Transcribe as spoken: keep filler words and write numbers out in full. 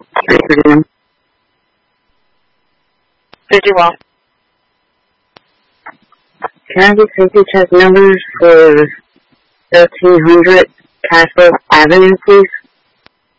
Three per diem. Fifty one. Can I get safety check numbers for thirteen hundred Castle Avenue, please?